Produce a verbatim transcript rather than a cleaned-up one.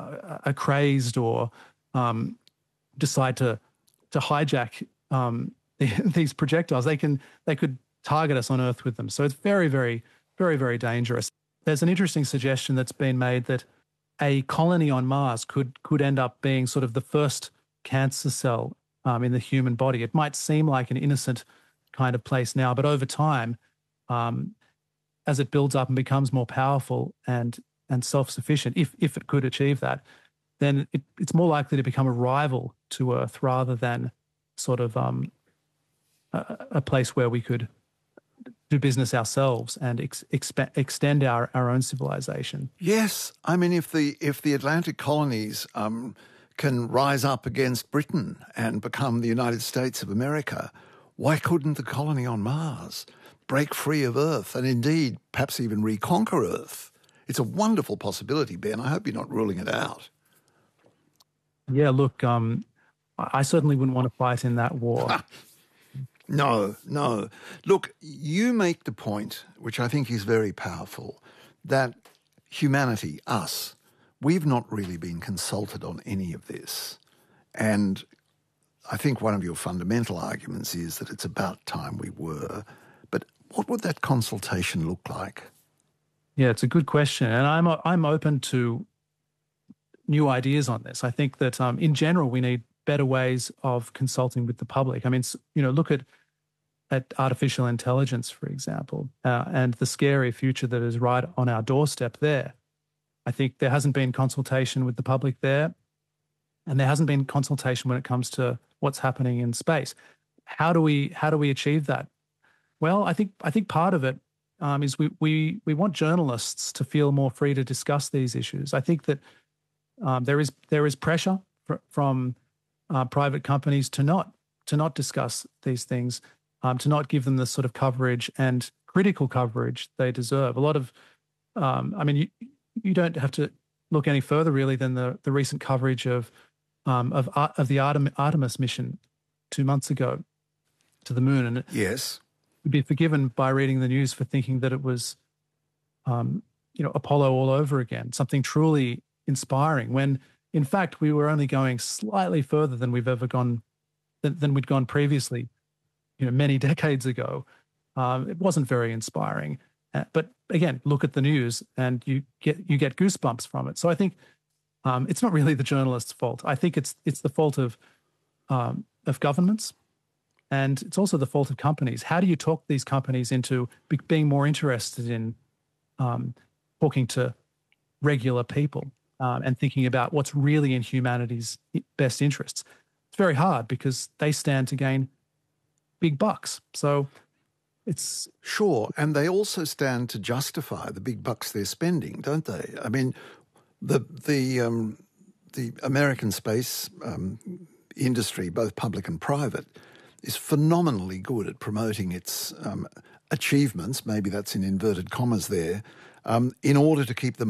uh, are crazed or um, decide to to hijack um, these projectiles, they can they could target us on Earth with them. So it's very, very, very, very dangerous. There's an interesting suggestion that's been made that a colony on Mars could could end up being sort of the first cancer cell um, in the human body. It might seem like an innocent kind of place now, but over time, um, as it builds up and becomes more powerful and and self-sufficient, if if it could achieve that, then it, it's more likely to become a rival to Earth rather than sort of um, a, a place where we could do business ourselves and ex, exp, extend our, our own civilization. Yes. I mean, if the if the Atlantic colonies um, can rise up against Britain and become the United States of America, why couldn't the colony on Mars break free of Earth and indeed perhaps even reconquer Earth? It's a wonderful possibility, Ben. I hope you're not ruling it out. Yeah, look, um, I certainly wouldn't want to fight in that war. No, no. Look, you make the point, which I think is very powerful, that humanity, us, we've not really been consulted on any of this. And I think one of your fundamental arguments is that it's about time we were. But what would that consultation look like? Yeah, it's a good question. And I'm I'm open to new ideas on this. I think that um, in general, we need better ways of consulting with the public. I mean, you know, look at at artificial intelligence, for example, uh, and the scary future that is right on our doorstep there. I think there hasn't been consultation with the public there, and there hasn't been consultation when it comes to what's happening in space. How do we how do we achieve that? Well, I think I think part of it um, is we we we want journalists to feel more free to discuss these issues. I think that um, there is there is pressure fr- from uh, private companies to not to not discuss these things. Um, to not give them the sort of coverage and critical coverage they deserve. A lot of, um, I mean, you, you don't have to look any further really than the the recent coverage of um, of of the Artem, Artemis mission two months ago to the moon, and yes, you'd be forgiven by reading the news for thinking that it was, um, you know, Apollo all over again, something truly inspiring. When in fact we were only going slightly further than we've ever gone than, than we'd gone previously. You know, many decades ago. Um, it wasn't very inspiring. Uh, but again, look at the news and you get you get goosebumps from it. So I think um, it's not really the journalist's fault. I think it's it's the fault of um, of governments, and it's also the fault of companies. How do you talk these companies into be, being more interested in um, talking to regular people um, and thinking about what's really in humanity's best interests? It's very hard because they stand to gain big bucks. So it's... Sure, and they also stand to justify the big bucks they're spending, don't they? I mean, the the um, the American space um, industry, both public and private, is phenomenally good at promoting its um, achievements, maybe that's in inverted commas there, um, in order to keep the